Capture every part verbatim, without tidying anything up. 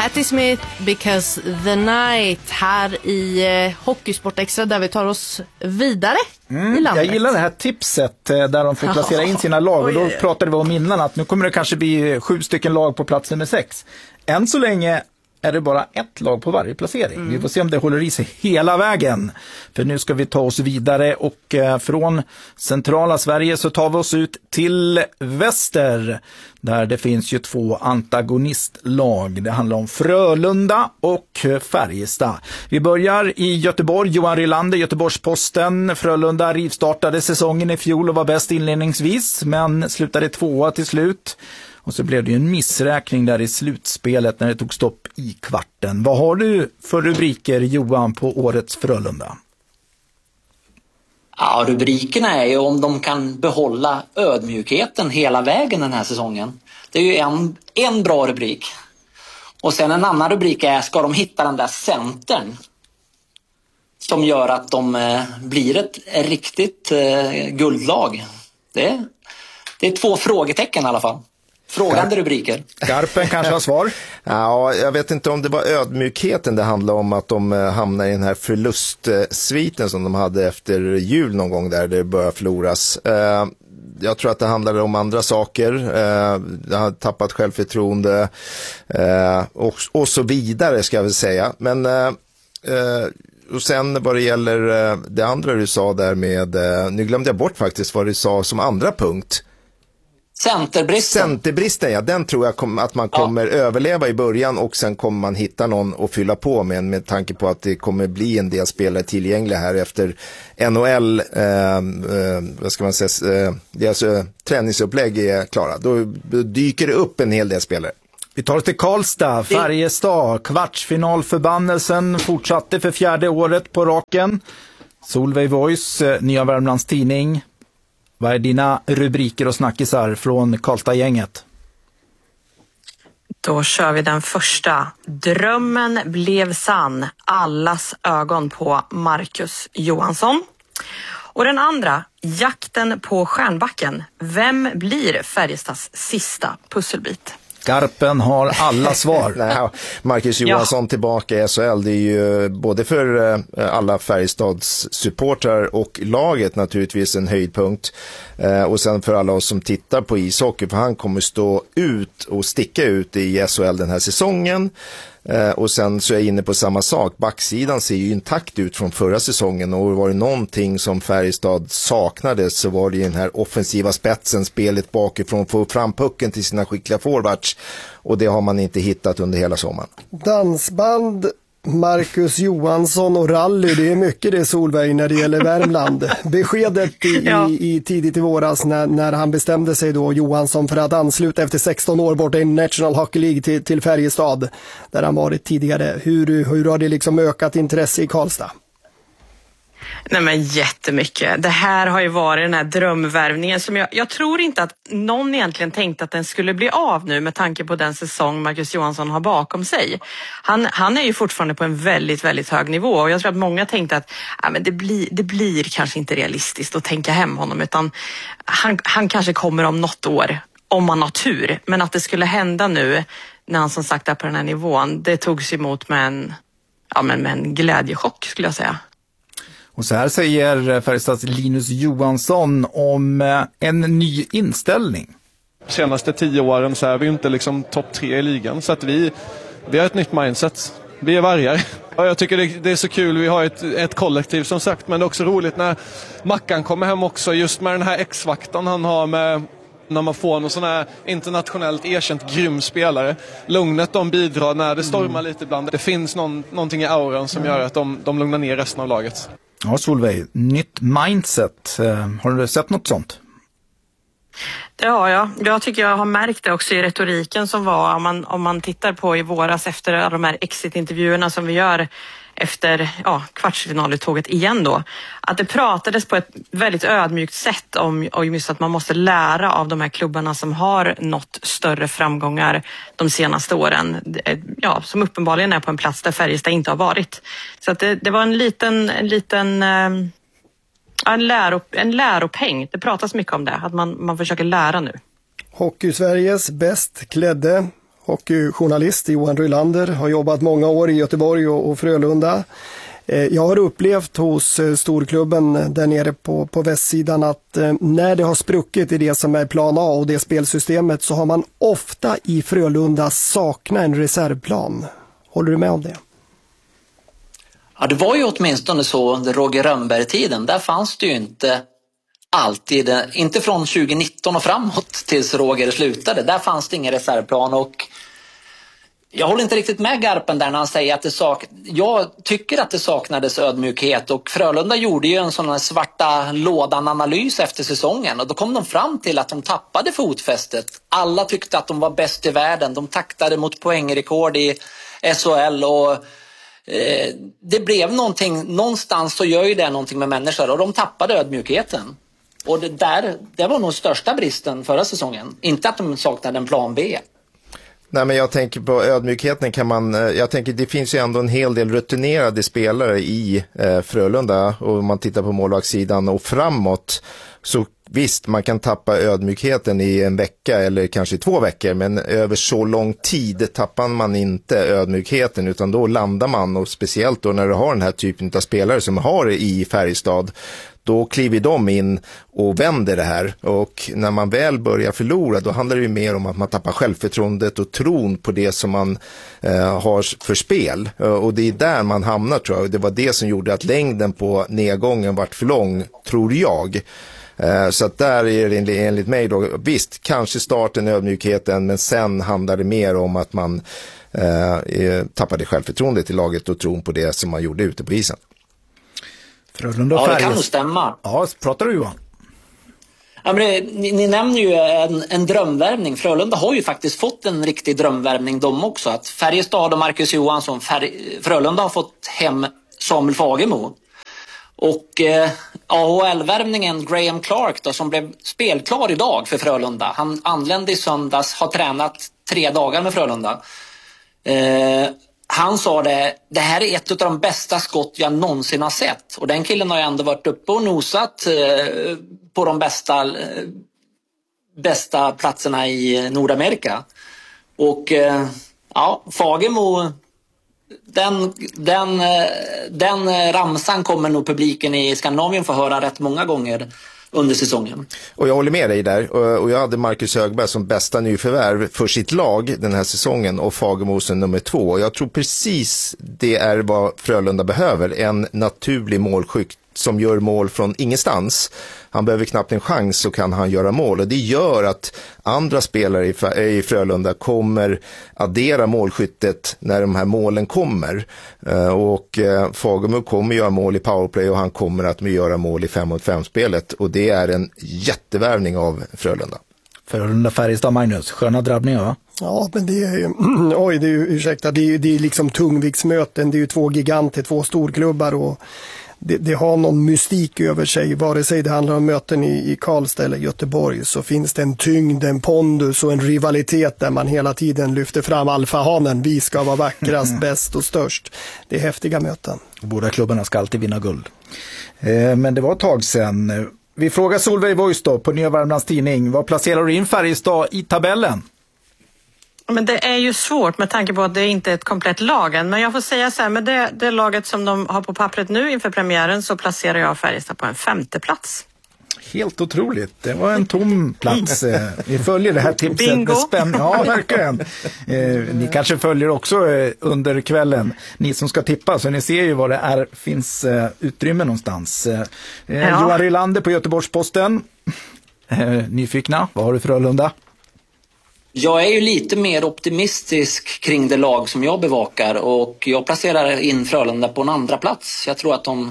Patti Smith, Because the Night, här i eh, Hockeysport Extra där vi tar oss vidare mm, i landet. Jag gillar det här tipset eh, där de får placera in sina lag och då pratade vi om innan att nu kommer det kanske bli sju stycken lag på plats nummer sex. Än så länge är det bara ett lag på varje placering. Mm. Vi får se om det håller i sig hela vägen. För nu ska vi ta oss vidare och eh, från centrala Sverige så tar vi oss ut till väster. Där det finns ju två antagonistlag. Det handlar om Frölunda och Färjestad. Vi börjar i Göteborg. Johan Rylander, Göteborgs-Posten. Frölunda rivstartade säsongen i fjol och var bäst inledningsvis men slutade tvåa till slut. Och så blev det ju en missräkning där i slutspelet när det tog stopp i kvarten. Vad har du för rubriker, Johan, på årets Frölunda? Ja, rubrikerna är ju om de kan behålla ödmjukheten hela vägen den här säsongen. Det är ju en, en bra rubrik. Och sen en annan rubrik är, ska de hitta den där centern som gör att de eh, blir ett riktigt eh, guldlag? Det, det är två frågetecken i alla fall. Frågande rubriker. Garpen kanske har svar? Ja, jag vet inte om det var ödmjukheten det handlade om, att de hamnar i den här förlustsviten som de hade efter jul någon gång där det började förloras. Jag tror att det handlade om andra saker. De hade tappat självförtroende och, och så vidare ska jag väl säga. Men och sen vad det gäller det andra du sa där med, nu glömde jag bort faktiskt vad du sa som andra punkt. Centerbristen. Centerbristen, ja, den tror jag kom, att man kommer ja. överleva i början och sen kommer man hitta någon att fylla på med, med tanke på att det kommer bli en del spelare tillgängliga här efter N H L, eh, eh, vad ska man säga, eh, deras eh, träningsupplägg är klara. Då, då dyker det upp en hel del spelare. Vi tar oss till Karlstad, Färjestad, kvartsfinalförbannelsen fortsatte för fjärde året på raken. Solveig Voice, Nya Värmlands Tidning. Vad är dina rubriker och snackisar från Karlstad-gänget? Då kör vi den första. Drömmen blev sann. Allas ögon på Marcus Johansson. Och den andra, jakten på Stjärnbacken. Vem blir Färjestads sista pusselbit? Garpen har alla svar. Nej, Marcus Johansson ja. tillbaka i S H L, det är ju både för alla Färjestads supportrar och laget naturligtvis en höjdpunkt. Och sen för alla oss som tittar på ishockey, för han kommer stå ut och sticka ut i S H L den här säsongen. Och sen så är jag inne på samma sak. Backsidan ser ju intakt ut från förra säsongen och var det någonting som Färjestad saknade så var det ju den här offensiva spetsen, spelet bakifrån, få fram pucken till sina skickliga forwards, och det har man inte hittat under hela sommaren. Dansband, Marcus Johansson och rally, det är mycket det, Solveig, när det gäller Värmland. Beskedet i, ja. i, i tidigt i våras när, när han bestämde sig då, Johansson, för att ansluta efter sexton år borta i National Hockey League till, till Färjestad där han varit tidigare. Hur, hur har det liksom ökat intresse i Karlstad? Nej men jättemycket. Det här har ju varit den här drömvärvningen som jag, jag tror inte att någon egentligen tänkte att den skulle bli av nu med tanke på den säsong Marcus Johansson har bakom sig. Han, han är ju fortfarande på en väldigt, väldigt hög nivå och jag tror att många tänkte att ja, men det, blir, det blir kanske inte realistiskt att tänka hem honom, utan han, han kanske kommer om något år om man har tur. Men att det skulle hända nu när han som sagt är på den här nivån, det togs emot med en, ja, men med en glädjechock skulle jag säga. Och så här säger Färjestads Linus Johansson om en ny inställning. Senaste tio åren så är vi inte liksom topp tre i ligan, så att vi, vi har ett nytt mindset. Vi är vargar. Jag tycker det, det är så kul, vi har ett, ett kollektiv som sagt, men det är också roligt när Mackan kommer hem också, just med den här X-vakten han har med, när man får någon sån här internationellt erkänt grym spelare. Lugnet de bidrar när det stormar lite ibland. Det finns någon, någonting i auran som gör att de, de lugnar ner resten av laget. Ja, Solveig, nytt mindset. Har du sett något sånt? Det har jag. Jag tycker jag har märkt det också i retoriken som var, om man, om man tittar på i våras efter de här exit-intervjuerna som vi gör efter ja, kvartsfinaluttåget igen då, att det pratades på ett väldigt ödmjukt sätt om, om just att man måste lära av de här klubbarna som har nått större framgångar de senaste åren, ja, som uppenbarligen är på en plats där Färjestad inte har varit. Så att det, det var en liten, en liten eh, en, läro, en läropeng. Det pratas mycket om det, att man, man försöker lära nu. Hockey Sveriges bäst klädde hockeyjournalist Johan Rylander, har jobbat många år i Göteborg och, och Frölunda. Jag har upplevt hos storklubben där nere på, på västsidan att när det har spruckit i det som är plan A och det spelsystemet, så har man ofta i Frölunda saknat en reservplan. Håller du med om det? Ja, det var ju åtminstone så under Roger Rönnberg-tiden. Där fanns det ju inte alltid, inte från tjugonitton och framåt tills Roger slutade. Där fanns det ingen reservplan, och jag håller inte riktigt med Garpen där när han säger att det sak... Jag tycker att det saknades ödmjukhet, och Frölunda gjorde ju en sån här svarta lådan-analys efter säsongen, och då kom de fram till att de tappade fotfästet. Alla tyckte att de var bäst i världen. De taktade mot poängrekord i S H L, och eh, det blev någonting, någonstans så gör ju det någonting med människor, och de tappade ödmjukheten. Och det där, det var nog största bristen förra säsongen. Inte att de saknade en plan B. Nej, men jag tänker på ödmjukheten kan man, jag tänker det finns ju ändå en hel del rutinerade spelare i eh, Frölunda, och om man tittar på målvaktssidan och framåt, så visst, man kan tappa ödmjukheten i en vecka eller kanske två veckor, men över så lång tid tappar man inte ödmjukheten, utan då landar man, och speciellt då när du har den här typen av spelare som har det i Färjestad, då kliver de in och vänder det här, och när man väl börjar förlora, då handlar det ju mer om att man tappar självförtroendet och tron på det som man eh, har för spel, och det är där man hamnar, tror jag. Det var det som gjorde att längden på nedgången vart för lång, tror jag. Eh, så att där är det enligt, enligt mig då, visst, kanske starten ödmjukheten, men sen handlar det mer om att man eh, tappade självförtroendet i laget och tron på det som man gjorde ute på isen. Frölunda ja, det Färjestad. kan nog stämma. Ja, pratar du Johan? Ja, men det, ni, ni nämner ju en, en drömvärvning. Frölunda har ju faktiskt fått en riktig drömvärvning de också. Att Färjestad och Marcus Johansson, Fär, Frölunda har fått hem Samuel Fagemo. Och eh, A H L-värvningen Graham Clark då, som blev spelklar idag för Frölunda. Han anlände i söndags, har tränat tre dagar med Frölunda. Eh, Han sa det, det här är ett av de bästa skott jag någonsin har sett. Och den killen har ju ändå varit uppe och nosat eh, på de bästa, eh, bästa platserna i Nordamerika. Och eh, ja, Fagemo, den, den, eh, den ramsan kommer nog publiken i Skandinavien få höra rätt många gånger under säsongen. Och jag håller med dig där, och jag hade Marcus Högberg som bästa nyförvärv för sitt lag den här säsongen, och Fagemo som nummer två. Och jag tror precis det är vad Frölunda behöver, en naturlig målskytt som gör mål från ingenstans. Han behöver knappt en chans, så kan han göra mål, och det gör att andra spelare i Frölunda kommer addera målskyttet när de här målen kommer, och Fagemo kommer göra mål i powerplay, och han kommer att göra mål i fem mot fem-spelet, och det är en jättevärvning av Frölunda. Frölunda Färjestad, Magnus, sköna drabbningar, va? Ja, men det är ju, oj, det är ju, ursäkta, det är ju det är liksom tungviktsmöten, det är ju två giganter, två storklubbar, och Det, det har någon mystik över sig, vare sig det handlar om möten i, i Karlstad eller Göteborg, så finns det en tyngd, en pondus och en rivalitet där man hela tiden lyfter fram alfahanen. Vi ska vara vackrast, bäst och störst. Det är häftiga möten. Båda klubbarna ska alltid vinna guld. Eh, men det var ett tag sedan. Vi frågar Solveig Voice då på Nya Värmlands Tidning. Vad placerar du in Färjestad i tabellen? Men det är ju svårt med tanke på att det inte är ett komplett lag än. Men jag får säga så här, med det, det laget som de har på pappret nu inför premiären, så placerar jag Färjestad på en femte plats. Helt otroligt. Det var en tom plats. Vi följer det här tipset Bingo. med spänning. Ja, verkligen. Eh, ni kanske följer också eh, under kvällen, ni som ska tippa, så ni ser ju vad det är, finns eh, utrymme någonstans. Eh, ja. Johan Rylander på Göteborgs-Posten. Eh, nyfikna, vad har du för Frölunda? Jag är ju lite mer optimistisk kring det lag som jag bevakar, och jag placerar in Frölunda på en andra plats. Jag tror att de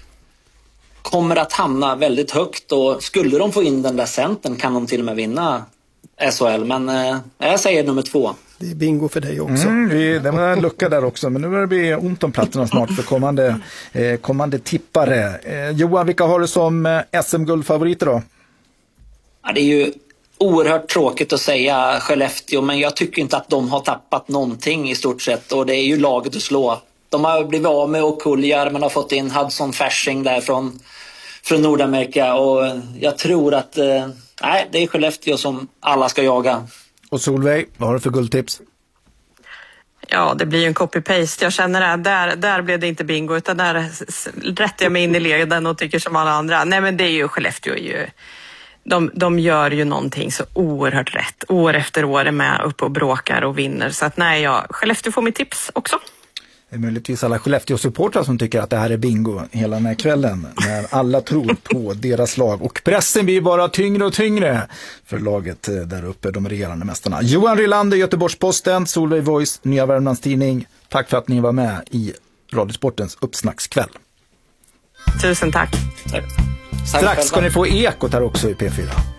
kommer att hamna väldigt högt, och skulle de få in den där centern kan de till och med vinna S H L, men eh, jag säger nummer två. Det är bingo för dig också. Mm, vi, det var en lucka där också, men nu börjar det bli ont om platserna snart för kommande, eh, kommande tippare. Eh, Johan, vilka har du som eh, S M-guldfavoriter då? Ja, det är ju oerhört tråkigt att säga Skellefteå, men jag tycker inte att de har tappat någonting i stort sett, och det är ju laget att slå. De har blivit av med Okuljar, men har fått in Hudson Fasching där från, från Nordamerika, och jag tror att eh, nej, det är Skellefteå som alla ska jaga. Och Solveig, vad har du för guldtips? Ja, det blir ju en copy-paste. Jag känner det. Där, där blev det inte bingo, utan där rättar jag mig in i leden och tycker som alla andra. Nej, men det är ju Skellefteå är ju... De, de gör ju någonting så oerhört rätt. År efter år är med upp och bråkar och vinner. Så att nej, jag, Skellefteå får mitt tips också. Det är möjligtvis alla Skellefteå-supportrar som tycker att det här är bingo hela den här kvällen. När alla tror på deras lag. Och pressen blir bara tyngre och tyngre för laget där uppe, de regerande mästarna. Johan Rylander, Göteborgs-Posten, Solveig Voice, Nya Värmlands Tidning. Tack för att ni var med i Radiosportens uppsnackskväll. Tusen tack. Tack. Strax ska ni få ekot här också i P fyra.